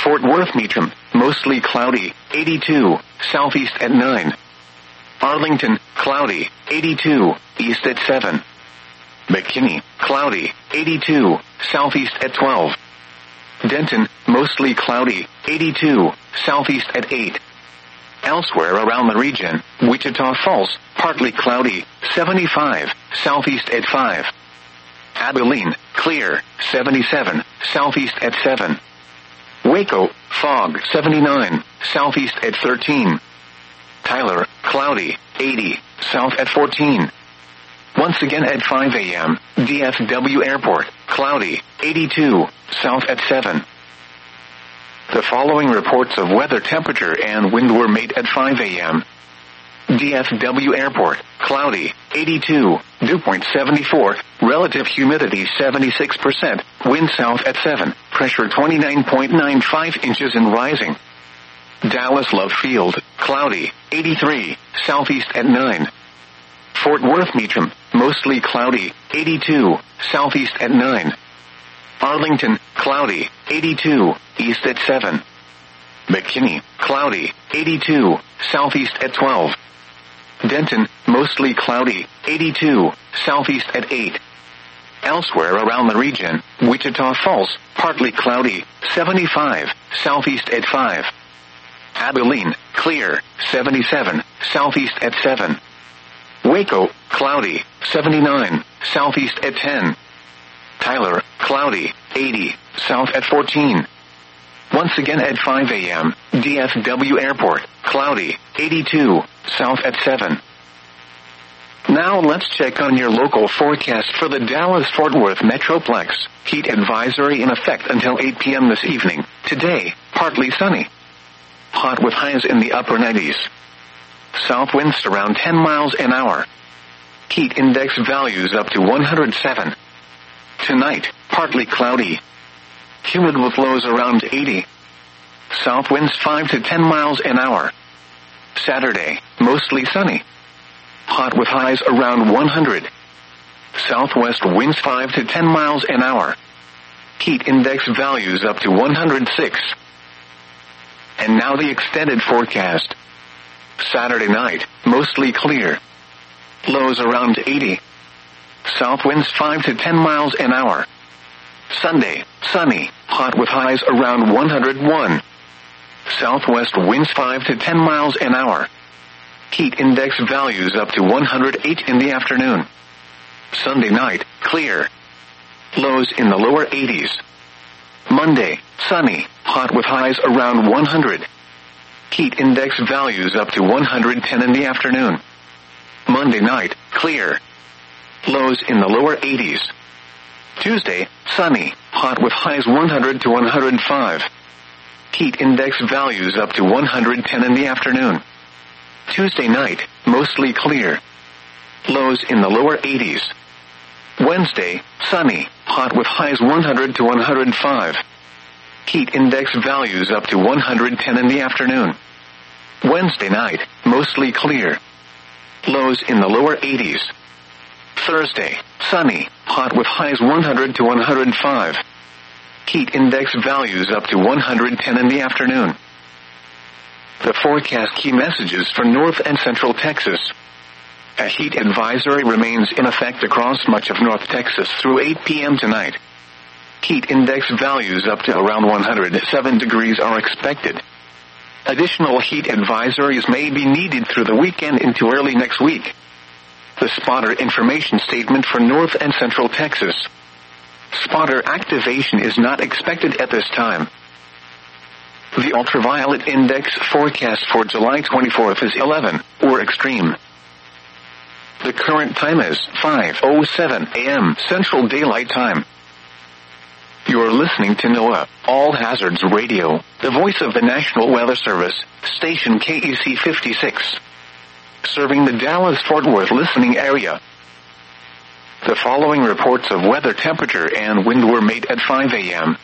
Fort Worth Meacham, mostly cloudy, 82, southeast at 9. Arlington, cloudy, 82, east at 7. McKinney, cloudy, 82, southeast at 12. Denton, mostly cloudy, 82, southeast at 8. Elsewhere around the region, Wichita Falls, partly cloudy, 75, southeast at 5. Abilene, clear, 77, southeast at 7. Waco, fog, 79, southeast at 13. Tyler, cloudy, 80, south at 14. Once again at 5 a.m., DFW Airport, cloudy, 82, south at 7. The following reports of weather, temperature, and wind were made at 5 a.m. DFW Airport, cloudy, 82, dew point 74, relative humidity 76%, wind south at 7, pressure 29.95 inches and rising. Dallas Love Field, cloudy, 83, southeast at 9. Fort Worth Meacham, mostly cloudy, 82, southeast at 9. Arlington, cloudy, 82, east at 7. McKinney, cloudy, 82, southeast at 12. Denton, mostly cloudy, 82, southeast at 8. Elsewhere around the region, Wichita Falls, partly cloudy, 75, southeast at 5. Abilene, clear, 77, southeast at 7. Waco, cloudy, 79, southeast at 10. Tyler, cloudy, 80, south at 14. Once again at 5 a.m., DFW Airport, cloudy, 82, south at 7. Now let's check on your local forecast for the Dallas-Fort Worth Metroplex. Heat advisory in effect until 8 p.m. this evening. Today, partly sunny. Hot with highs in the upper 90s. South winds around 10 miles an hour. Heat index values up to 107. Tonight, partly cloudy. Humid with lows around 80. South winds 5 to 10 miles an hour. Saturday, mostly sunny. Hot with highs around 100. Southwest winds 5 to 10 miles an hour. Heat index values up to 106. And now the extended forecast. Saturday night, mostly clear. Lows around 80. South winds 5 to 10 miles an hour. Sunday, sunny, hot with highs around 101. Southwest winds 5 to 10 miles an hour. Heat index values up to 108 in the afternoon. Sunday night, clear. Lows in the lower 80s. Monday, sunny, hot with highs around 100. Heat index values up to 110 in the afternoon. Monday night, clear. Lows in the lower 80s. Tuesday, sunny, hot with highs 100 to 105. Heat index values up to 110 in the afternoon. Tuesday night, mostly clear. Lows in the lower 80s. Wednesday, sunny, hot with highs 100 to 105. Heat index values up to 110 in the afternoon. Wednesday night, mostly clear. Lows in the lower 80s. Thursday, sunny, hot with highs 100 to 105. Heat index values up to 110 in the afternoon. The forecast key messages for North and Central Texas. A heat advisory remains in effect across much of North Texas through 8 p.m. tonight. Heat index values up to around 107 degrees are expected. Additional heat advisories may be needed through the weekend into early next week. The spotter information statement for North and Central Texas. Spotter activation is not expected at this time. The ultraviolet index forecast for July 24th is 11, or extreme. The current time is 5:07 a.m. Central Daylight Time. You're listening to NOAA, All Hazards Radio, the voice of the National Weather Service, station KEC 56. Serving the Dallas-Fort Worth listening area. The following reports of weather, temperature, and wind were made at 5 a.m.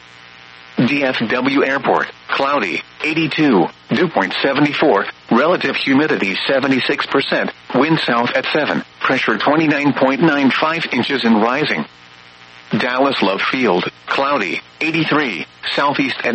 DFW Airport, cloudy, 82, dew point 74, relative humidity 76%, wind south at 7, pressure 29.95 inches and rising. Dallas Love Field, cloudy, 83, southeast at